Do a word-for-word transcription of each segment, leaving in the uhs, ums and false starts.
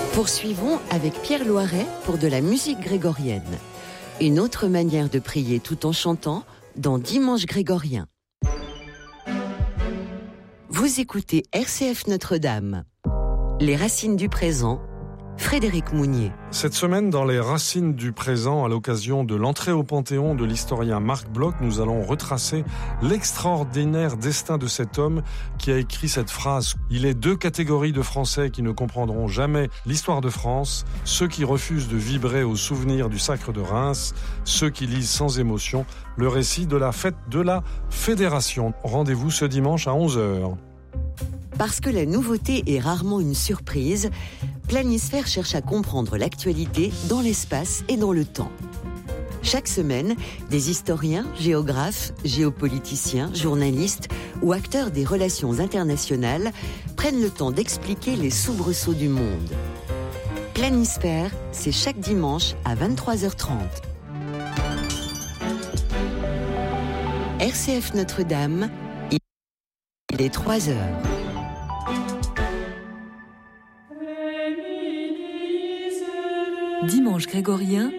Poursuivons avec Pierre Loiret pour de la musique grégorienne. Une autre manière de prier tout en chantant dans Dimanche grégorien. Vous écoutez R C F Notre-Dame. Les racines du présent, Frédéric Mounier. Cette semaine, dans les racines du présent, à l'occasion de l'entrée au Panthéon de l'historien Marc Bloch, nous allons retracer l'extraordinaire destin de cet homme qui a écrit cette phrase. Il est deux catégories de Français qui ne comprendront jamais l'histoire de France, ceux qui refusent de vibrer au souvenir du sacre de Reims, ceux qui lisent sans émotion le récit de la fête de la Fédération. Rendez-vous ce dimanche à onze heures. Parce que la nouveauté est rarement une surprise, Planisphère cherche à comprendre l'actualité dans l'espace et dans le temps. Chaque semaine, des historiens, géographes, géopoliticiens, journalistes ou acteurs des relations internationales prennent le temps d'expliquer les soubresauts du monde. Planisphère, c'est chaque dimanche à vingt-trois heures trente. R C F Notre-Dame, il est trois heures. Dimanche grégorien,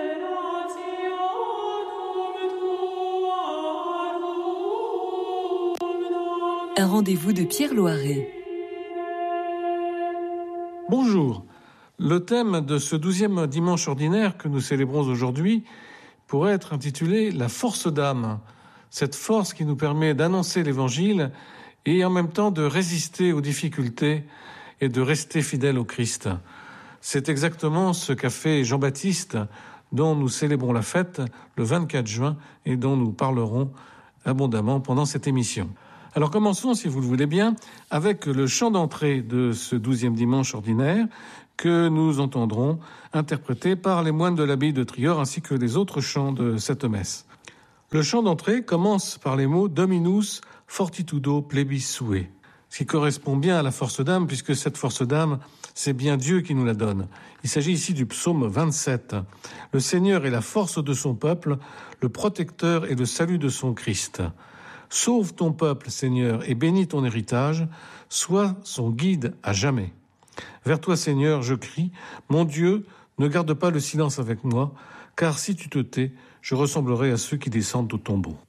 un rendez-vous de Pierre Loiret. Bonjour. Le thème de ce douzième dimanche ordinaire que nous célébrons aujourd'hui pourrait être intitulé « La force d'âme », cette force qui nous permet d'annoncer l'Évangile et en même temps de résister aux difficultés et de rester fidèle au Christ. C'est exactement ce qu'a fait Jean-Baptiste, dont nous célébrons la fête le vingt-quatre juin et dont nous parlerons abondamment pendant cette émission. Alors commençons, si vous le voulez bien, avec le chant d'entrée de ce douzième dimanche ordinaire que nous entendrons interprété par les moines de l'abbaye de Trior ainsi que les autres chants de cette messe. Le chant d'entrée commence par les mots « Dominus fortitudo plebis sue », ce qui correspond bien à la force d'âme, puisque cette force d'âme, c'est bien Dieu qui nous la donne. Il s'agit ici du psaume vingt-sept. Le Seigneur est la force de son peuple, le protecteur et le salut de son Christ. Sauve ton peuple, Seigneur, et bénis ton héritage, sois son guide à jamais. Vers toi, Seigneur, je crie, mon Dieu, ne garde pas le silence avec moi, car si tu te tais, je ressemblerai à ceux qui descendent au tombeau.